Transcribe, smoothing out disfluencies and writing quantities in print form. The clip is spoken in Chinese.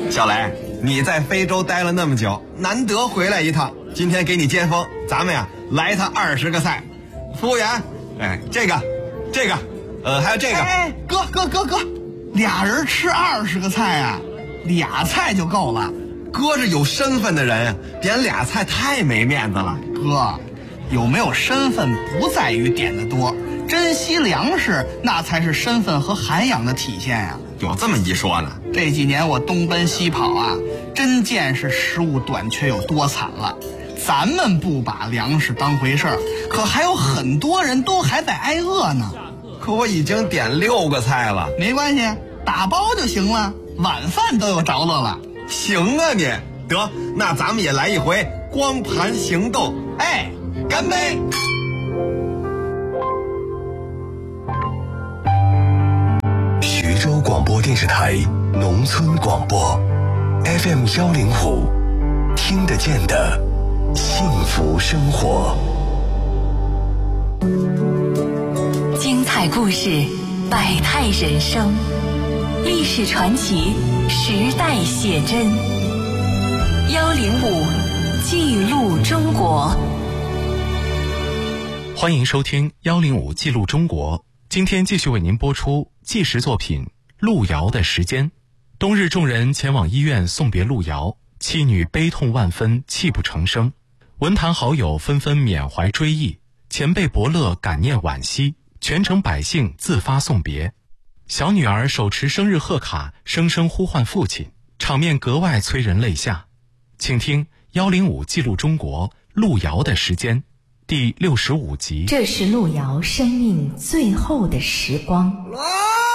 小雷，你在非洲待了那么久，难得回来一趟，今天给你接风，咱们呀来他20个菜。服务员，这个，还有这个。 哥，俩人吃20个菜啊？俩菜就够了。 哥这有身份的人点俩菜太没面子了。 哥，有没有身份不在于点的多，珍惜粮食那才是身份和涵养的体现呀。 有这么一说呢？ 这几年我东奔西跑啊，真见识食物短缺有多惨了。咱们不把粮食当回事儿，可还有很多人都还在挨饿呢。 可我已经点6个菜了。 没关系，打包就行了，晚饭都有着落了。 行啊你，得，那咱们也来一回光盘行动。干杯！ 徐州广播电视台农村广播 FM105，听得见的幸福生活。 精彩故事，百态人生，历史传奇，时代写真。105记录中国。 欢迎收听105记录中国。今天继续为您播出纪实作品《路遥的时间》。冬日众人前往医院送别路遥，妻女悲痛万分，泣不成声。文坛好友纷纷缅怀追忆，前辈伯乐感念惋惜，全城百姓自发送别。小女儿手持生日贺卡，声声呼唤父亲，场面格外催人泪下。请听105记录中国路遥的时间第65集。 这是路遥生命最后的时光。